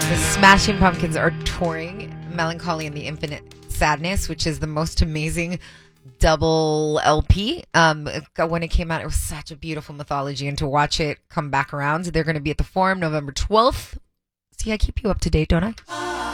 The Smashing Pumpkins are touring Melancholy and the Infinite Sadness, which is the most amazing double LP. When it came out, it was such a beautiful mythology, and to watch it come back around, they're going to be at the Forum November 12th. See, I keep you up to date, don't I?